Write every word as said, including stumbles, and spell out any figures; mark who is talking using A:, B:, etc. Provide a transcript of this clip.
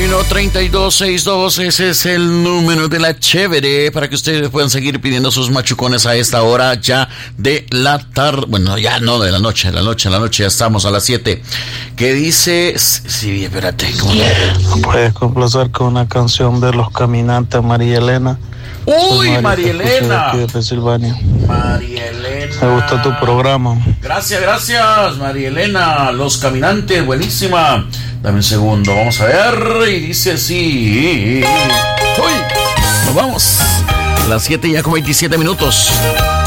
A: uno, treinta y dos sesenta y dos, ese es el número de la chévere para que ustedes puedan seguir pidiendo sus machucones a esta hora ya de la tarde. Bueno, ya no de la noche, la noche, la noche, ya estamos a las siete. ¿Qué dice? Sí, espérate.
B: Puedes complacer con una canción de Los Caminantes, María Elena.
A: Uy, María Elena.
B: De Pensilvania.
A: María Elena.
B: Me gusta tu programa.
A: Gracias, gracias, María Elena. Los Caminantes, buenísima. Dame un segundo, vamos a ver. Y dice así. Uy, nos vamos. Las siete ya con veintisiete minutos.